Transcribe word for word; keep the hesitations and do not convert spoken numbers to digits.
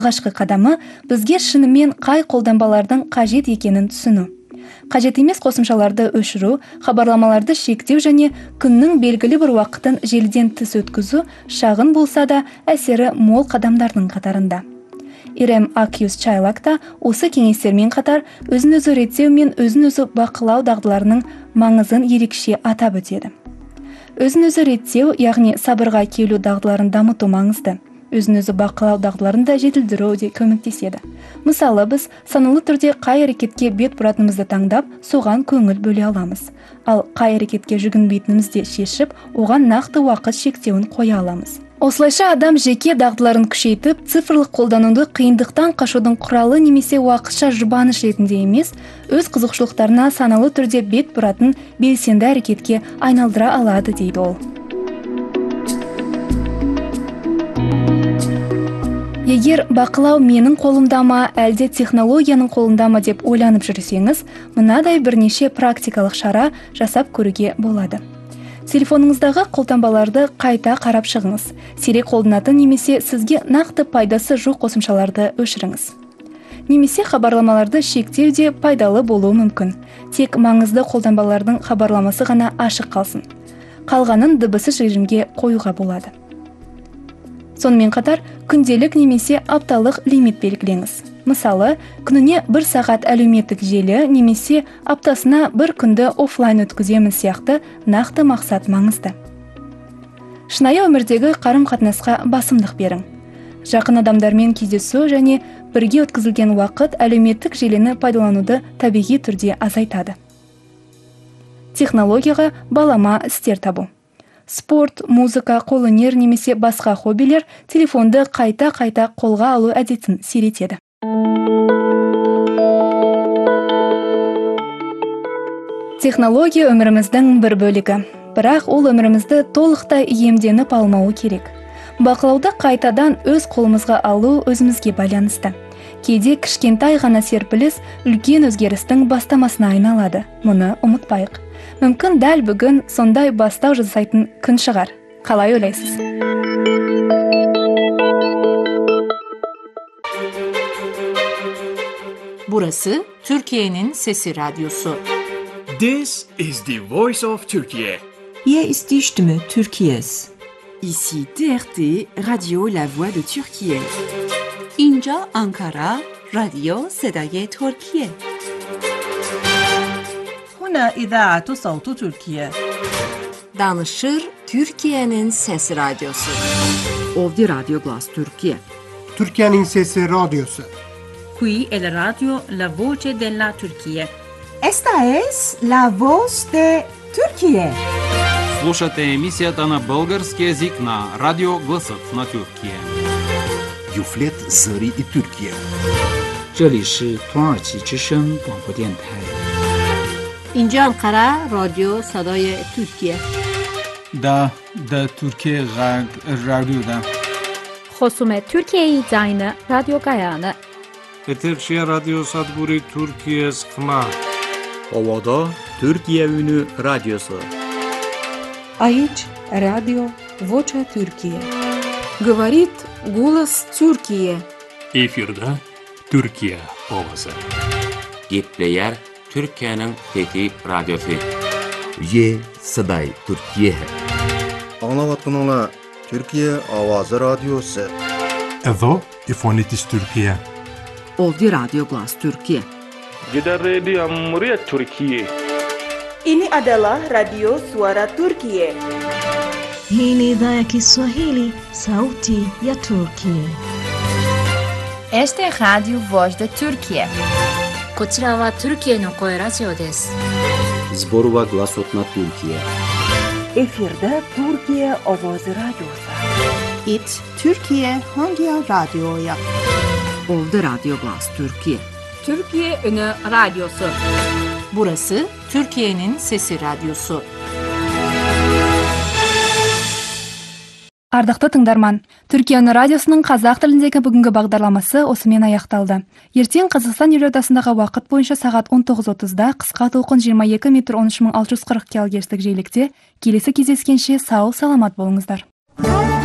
Алғашқы қадамы бізге шынымен қай қолданбалардың қажет екенін түсіну. Қажет емес қосымшаларды өшіру, хабарламаларды шектеу және күннің белгілі бір уақытын желіден тыс өткізу шағын болса да әсері мол қадамдардың қатарында. Ирем Акюс Чайлакта осы кеңестермен қатар өзін-өзі реттеу мен өзін-өзі бақылау дағдыларының маңызын ерекше атап өтеді. Өзін-өзі реттеу, яғни сабырға келу дағдыларын дамыту маңызды. Өзін-өзі бақылау дағдыларын да жетілдіру де көмектеседі. Мысалы, біз саналы түрде қай әрекетке бет бұратынымызды таңдап, соған көңіл бөле аламыз. Ал қай әрекетке жүгінбейтінімізді шешіп, оған нақты уақыт шектеуін қоя аламыз. Осылайша адам жеке дағдыларын күшейтіп, цифрлық қолдануды қиындықтан қашудың құралы немесе уақытша жұбаныш ретінде емес, өз қызықшылықтарына саналы түрде бет бұратын белсенді әрекетке айналдыра алады дейді ол. Егер бақылау менің қолымдама, әлде технологияның қолындама деп ойланып жүрсеңіз, мынадай бірнеше практикалық шара жасап көруге болады. Телефоныңыздағы қолданбаларды қайта қарап шығыңыз. Сирек қолданатын немесе сізге нақты пайдасы жоқ қосымшаларды өшіріңіз. Немесе хабарламаларды шектеу де пайдалы болуы мүмкін. Тек маңызды қолданбалардың хабарламасы ғана ашық қалсын. Қалғанын дыбыссыз режимге қоюға болады. Сонымен қатар, күнделік немесе апталық лимит белгілеңіз. Мысалы, күніне бір сағат әлеуметтік желі немесе аптасына бір күнді офлайн өткіземін сияқты нақты мақсат маңызды. Шынайы өмірдегі қарым-қатынасқа басымдық берің. Жақын адамдармен кездесу және бірге өткізілген уақыт әлеуметтік желіні пайдалануды табиғи түрде азайтады. Технологияға балама істер табу. Спорт, музыка, қолөнер немесе басқа хоббилер телефонды қайта-қайта қолға алу әдетін сиретеді. Технология өміріміздің бір бөлігі, бірақ ол өмірімізді толықтай иемденіп алмауы керек. Бақылауды қайтадан өз қолымызға алу өзімізге байланысты. Кейде кішкентай ғана серпіліс үлкен өзгерістің бастамасына айналады. Мұны ұмытпайық. Мүмкін дәл бүгін сондай бастау жасайтын күн шығар. Қалай ойлайсыз? Burası Türkiye'nin Sesi Radyosu. This is the voice of Turkey. Hier ist die Stimme Türkiye's. Ici T R T, Radio La Voix de Türkiye. İnca Ankara, Radio Sedai Türkiye. هنا إذاعة صوت تركيا. Danışır Türkiye'nin Sesi Radyosu. Ovdi Radio Glas Türkiye. Türkiye'nin Sesi Radyosu. Qui è la radio La Voce della Turquía. Esta es La Voz de Türkiye. Слушате емисията на български език на Радио Гласът на Тюркия. Юфлет Зари и Türkiye. 这里是土耳其之声广播电台。 اینجا انقره رادیو صدای ترکیه. دا دا ترکیه غرب رادیو دا. خصوم ترکیه زاین رادیو گایانه. Eterşehir Radyo Sadburi Türkiye Sıkma. Ovada Türkiye Ünü Radyosu. Aici Radio Vocea Türkiye. Говорит голос Türkiye. Efirde Türkiye ovası. Gepleyer Türkiye'nin Fethi Radyosu. Ye Saday Türkiye. Anlavatkanlar Türkiye Avazı Radyosu. Edo İfonitis Türkiye. Ovdi Radio Glas Türkiye. Jeda Radio Amuriat Türkiye. Ini adalah Radio Suara Turkiye. Hii ni idhaa ya Kiswahili, sauti ya Turkiye. Este é Radio Voz da Turkiye. こちらはトルキエの声ラジオです。 Zborova Glasot na Türkiye. Efirde Türkiye Ovozi Radyosu. It Türkiye hangi radyoya? Ovdi Radio Glas Türkiye. Türkiye Ünü Radyosu. Burası Türkiye'nin Sesi Radyosu. Ардақты тыңдарман, Түркия Үні радиосының қазақ тіліндегі бүгінгі бағдарламасы осымен аяқталды. Ертең Қазақстан елордасындағы уақыт бойынша сағат он тоғыз отызда қысқа толқын жиырма екі метр он үш мың алты жүз қырық килогерцтік жиілікте келесі кездескенше сау саламат болыңыздар.